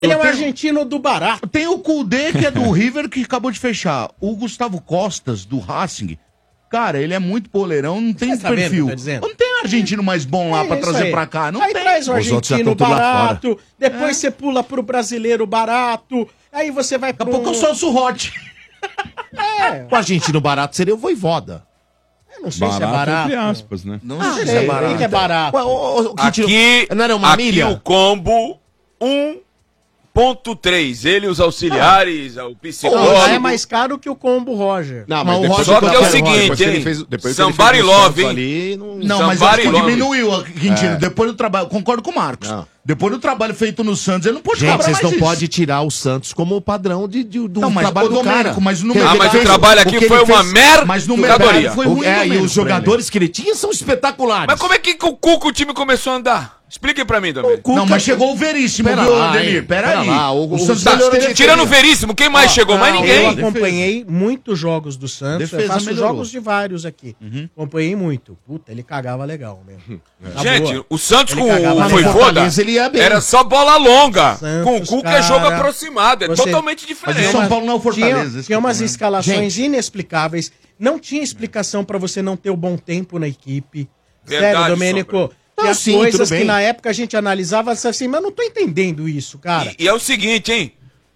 Ele é um argentino do barato. Tem o Kudê, que é do River, que acabou de fechar. O Gustavo Costas, do Racing. Cara, ele é muito poleirão, não tem perfil. Não tem argentino mais bom lá pra trazer pra cá. Não aí tem. traz o argentino barato, depois você pula pro brasileiro barato, aí você vai pro... Daqui a pouco eu sou o Surrote. O argentino barato seria o Voivoda. Eu não sei se é barato. Entre aspas, né? Não sei se é barato. Quem que é barato? Aqui, não era uma aqui milha? o combo 1.3. Ele, os auxiliares, o psicólogo. Já é mais caro que o combo Roger. Não, mas depois Só que é o seguinte, hein? Somebody love, hein? Não, mas acho que diminuiu, Quintino. Depois do trabalho, concordo com o Marcos. Depois do trabalho feito no Santos, ele não pode Gente, cobrar vocês mais não isso. podem tirar o Santos como padrão do Não, mas trabalho o do cara. Domênico, mas no mas o trabalho aqui foi uma merda. Mas no mercado foi ruim, E Domênico, os jogadores que ele tinha são espetaculares. Mas como é que com o Cuca o time começou a andar? Explique pra mim, Domênico. Não, mas chegou o Veríssimo, Pera viu, lá, Ademir? hein? Pera Pera aí. lá, o Santos Santos melhorou de Tirando o Veríssimo, quem mais chegou? Mais Eu ninguém. acompanhei muitos jogos do Santos, eu Defesa faço melhorou. jogos de vários aqui. Acompanhei muito. Puta, ele cagava legal mesmo. Na Gente, boa. o Santos Ele com cagava o legal. Voivoda Fortaleza, ele ia bem. era só bola longa. Santos, Com o Cuca é cara, jogo aproximado. É você- totalmente Mas diferente. o São Paulo não é o Fortaleza. Tinha esse umas que é o escalações inexplicáveis. Não tinha explicação pra você não ter o bom tempo na equipe. Verdade, Sério, Domênico. Sombra. Tem Não, as sim, coisas tudo que bem. na época a gente analisava assim, mas não tô entendendo isso, cara. E é o seguinte, hein?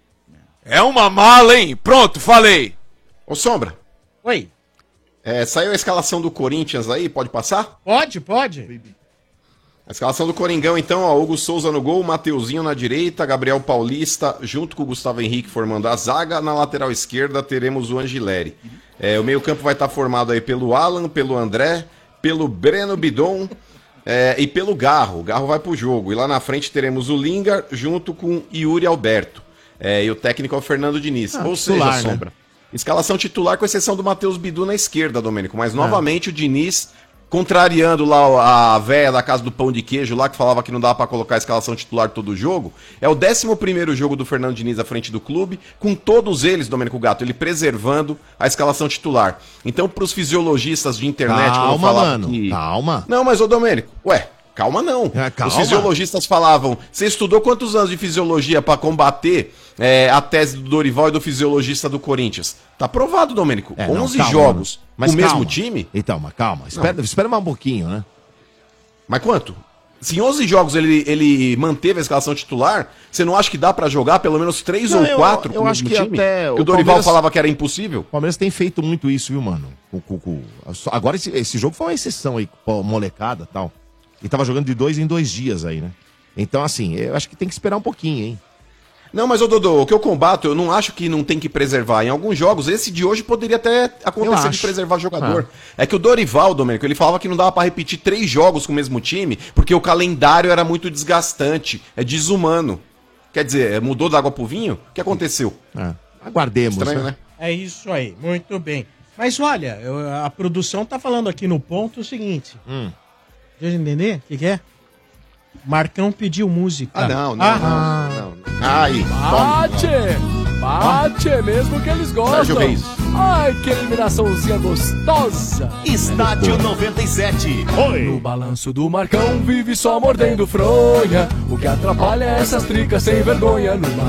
É uma mala, hein? Pronto, falei. Ô, Sombra, Oi, saiu a escalação do Corinthians aí, pode passar? pode? A escalação do Coringão, então, ó, Hugo Souza no gol, Mateuzinho na direita, Gabriel Paulista, junto com o Gustavo Henrique formando a zaga. Na lateral esquerda teremos o Angileri. O meio-campo vai estar formado aí pelo Alan, pelo André, pelo Breno Bidon e pelo Garro. O Garro vai pro jogo. E lá na frente teremos o Lingard junto com Yuri Alberto. E o técnico é o Fernando Diniz. Ou titular, seja, né? Sombra, escalação titular com exceção do Matheus Bidu na esquerda, Domênico. Mas novamente o Diniz contrariando lá a véia da casa do pão de queijo lá, que falava que não dava pra colocar a escalação titular todo jogo. É o 11º jogo do Fernando Diniz à frente do clube, com todos eles, Domênico Gato, ele preservando a escalação titular. Então, pros fisiologistas de internet... Calma, falavam mano, que... calma. Não, mas ô Domênico, calma não. Calma. Os fisiologistas falavam, você estudou quantos anos de fisiologia pra combater a tese do Dorival e do fisiologista do Corinthians? Tá provado, Domênico. 11 calma, jogos mano. com o mesmo time? Então, mas calma. Espera mais um pouquinho, né? Mas quanto? Se em 11 jogos ele manteve a escalação titular, você não acha que dá pra jogar pelo menos 3 Não, ou 4 eu acho que até o Dorival Palmeiras- falava que era impossível? O Palmeiras tem feito muito isso, viu, mano? Agora esse jogo foi uma exceção aí, com a molecada e tal. E tava jogando de 2 em 2 dias aí, né? Então, assim, eu acho que tem que esperar um pouquinho, hein? Não, mas ô Dodô, o que eu combato, eu não acho que não tem que preservar. Em alguns jogos, esse de hoje poderia até acontecer de preservar jogador. É que o Dorival, Domênico, ele falava que não dava pra repetir 3 jogos com o mesmo time, porque o calendário era muito desgastante, é desumano. Quer dizer, mudou da água pro vinho? O que aconteceu? Aguardemos, Estranho, né? É isso aí, muito bem. Mas olha, a produção tá falando aqui no ponto o seguinte. Deixa eu entender? O que é? Marcão pediu música. Não. Aí, Bate mesmo que eles gostam. Sérgio Reis. Ai, que eliminaçãozinha gostosa. Estádio 97. No balanço do Marcão vive só mordendo fronha. O que atrapalha é essas tricas sem vergonha. No